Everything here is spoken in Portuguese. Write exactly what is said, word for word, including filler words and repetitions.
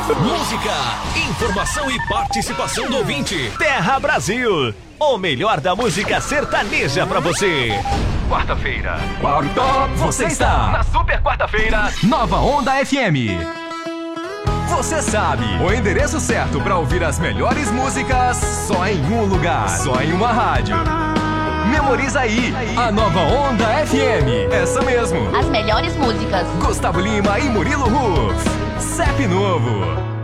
Música, informação e participação do ouvinte. Terra Brasil, o melhor da música sertaneja pra você. Quarta-feira. Quarta, você está na Super Quarta-feira. Nova Onda F M. Você sabe, o endereço certo pra ouvir as melhores músicas só em um lugar, só em uma rádio. Memoriza aí, a Nova Onda F M. Essa mesmo. As melhores músicas. Gustavo Lima e Murilo Ruf. C E P novo.